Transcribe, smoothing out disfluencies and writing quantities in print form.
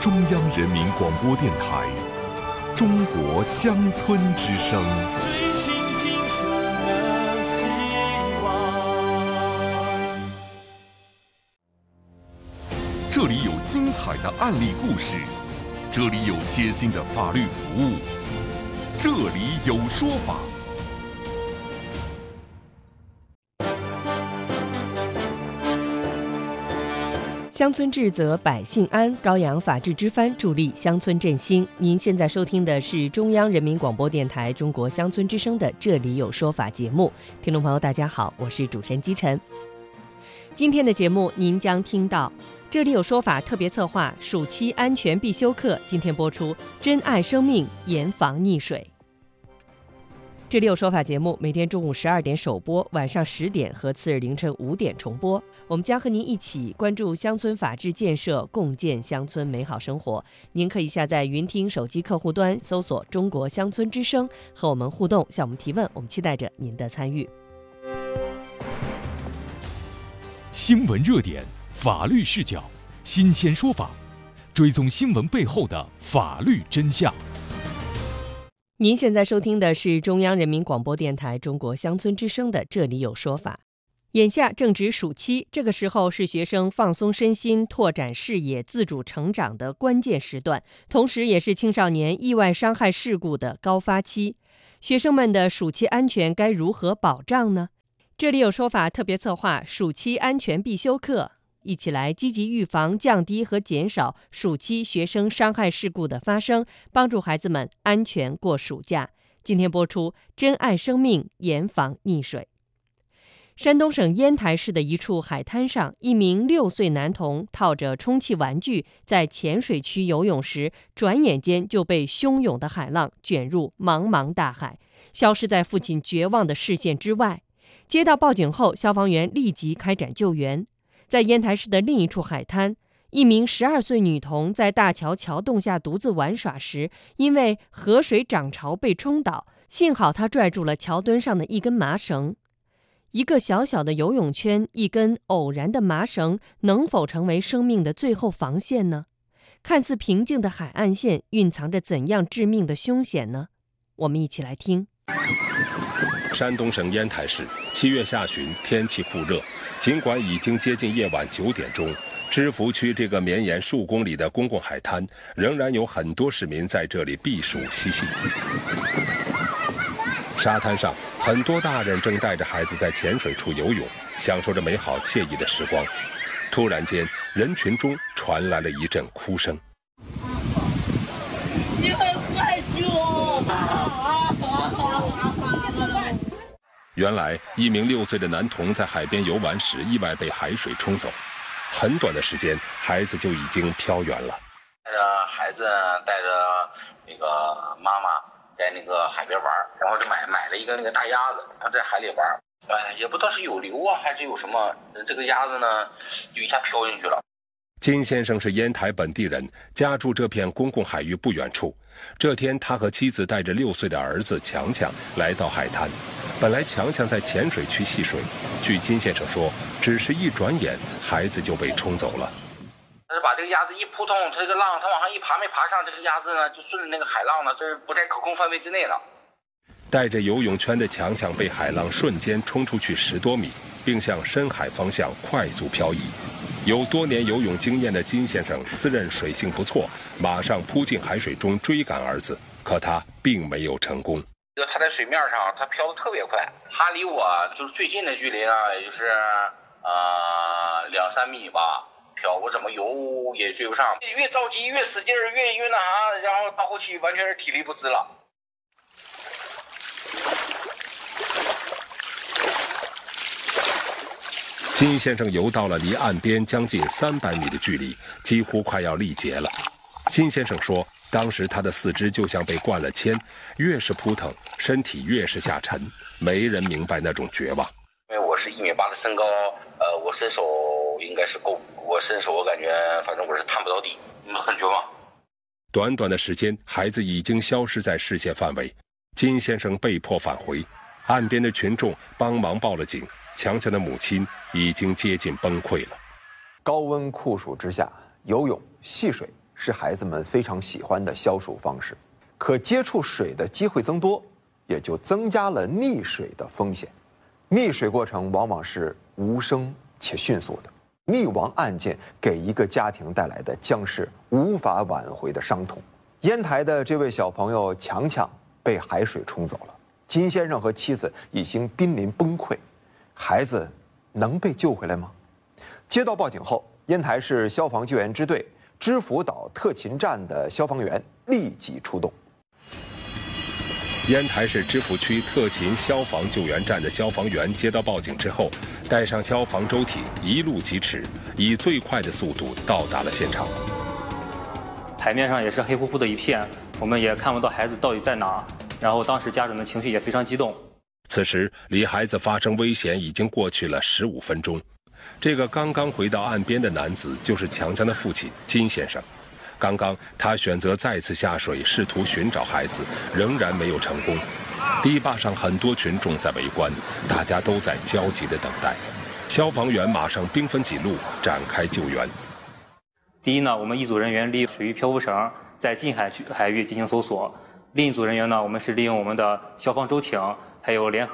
中央人民广播电台中国乡村之声。 追寻金色的希望。 这里有精彩的案例故事，这里有贴心的法律服务，这里有说法。 乡村治则百姓安，高扬法治之帆，助力乡村振兴。您现在收听的是中央人民广播电台中国乡村之声的《这里有说法》节目。听众朋友大家好，我是主持人姬晨。今天的节目您将听到这里有说法特别策划暑期安全必修课，今天播出珍爱生命，严防溺水。这里有说法节目每天中午12点首播，晚上10点和次日凌晨5点重播。我们将和您一起关注乡村法治建设，共建乡村美好生活。您可以下载云听手机客户端，搜索中国乡村之声，和我们互动，向我们提问，我们期待着您的参与。 新闻热点，法律视角，新鲜说法，追踪新闻背后的法律真相。 您现在收听的是中央人民广播电台中国乡村之声的《这里有说法》。眼下正值暑期，这个时候是学生放松身心、拓展视野、自主成长的关键时段，同时也是青少年意外伤害事故的高发期。学生们的暑期安全该如何保障呢？这里有说法特别策划暑期安全必修课，一起来积极预防、降低和减少暑期学生伤害事故的发生，帮助孩子们安全过暑假。今天播出珍爱生命，严防溺水。山东省烟台市的一处海滩上，一名6岁男童套着充气玩具在浅水区游泳时，转眼间就被汹涌的海浪卷入茫茫大海，消失在父亲绝望的视线之外。接到报警后，消防员立即开展救援。在烟台市的另一处海滩，一名12岁女童在大桥桥洞下独自玩耍时，因为河水涨潮被冲倒，幸好她拽住了桥墩上的一根麻绳。一个小小的游泳圈，一根偶然的麻绳，能否成为生命的最后防线呢？看似平静的海岸线，蕴藏着怎样致命的凶险呢？我们一起来听。 山东省烟台市7月下旬，天气酷热，尽管已经接近夜晚9点钟，芝罘区这个绵延数公里的公共海滩，仍然有很多市民在这里避暑嬉戏。沙滩上，很多大人正带着孩子在浅水处游泳，享受着美好惬意的时光。突然间，人群中传来了一阵哭声。 你们快救！ 原来，一名6岁的男童在海边游玩时意外被海水冲走，很短的时间，孩子就已经飘远了。 带着孩子，带着那个妈妈在那个海边玩，然后就买了一个那个大鸭子，然后在海里玩。也不知道是有流啊，还是有什么，这个鸭子呢，就一下飘进去了。 金先生是烟台本地人，家住这片公共海域不远处。这天，他和妻子带着6岁的儿子强强来到海滩。本来强强在浅水区戏水，据金先生说，只是一转眼，孩子就被冲走了。 他把这个鸭子一扑通，这个浪它往上一爬，没爬上，这个鸭子呢就顺着那个海浪呢，这是不在可控范围之内了。 带着游泳圈的强强被海浪瞬间冲出去10多米，并向深海方向快速漂移。有多年游泳经验的金先生自认水性不错，马上扑进海水中追赶儿子，可他并没有成功。 他在水面上，他飘得特别快，他离我就是最近的距离呢，也就是2-3米吧。飘，我怎么游也追不上，越着急越使劲越那啥，然后到后期完全是体力不支了。 金先生游到了离岸边将近300米的距离，几乎快要力竭了。金先生说，当时他的四肢就像被灌了铅，越是扑腾，身体越是下沉，没人明白那种绝望。 因为我是1.8米的身高，我伸手应该是够，我伸手我感觉反正我是探不到底，很绝望。 短短的时间，孩子已经消失在视线范围，金先生被迫返回，岸边的群众帮忙报了警，强强的母亲已经接近崩溃了。 高温酷暑之下，游泳、戏水是孩子们非常喜欢的消暑方式，可接触水的机会增多，也就增加了溺水的风险。溺水过程往往是无声且迅速的，溺亡案件给一个家庭带来的将是无法挽回的伤痛。烟台的这位小朋友强强被海水冲走了，金先生和妻子已经濒临崩溃，孩子能被救回来吗？接到报警后，烟台市消防救援支队知府岛特勤站的消防员立即出动。 烟台市知府区特勤消防救援站的消防员接到报警之后，带上消防舟艇，一路疾驰，以最快的速度到达了现场。 海面上也是黑乎乎的一片，我们也看不到孩子到底在哪。然后当时家长的情绪也非常激动。 此时离孩子发生危险已经过去了15分钟。这个刚刚回到岸边的男子就是强强的父亲金先生。刚刚他选择再次下水试图寻找孩子，仍然没有成功。堤坝上很多群众在围观，大家都在焦急地等待。消防员马上兵分几路展开救援。 第一呢，我们一组人员利用水域漂浮绳在近海域进行搜索；另一组人员呢，我们是利用我们的消防舟艇，还有联合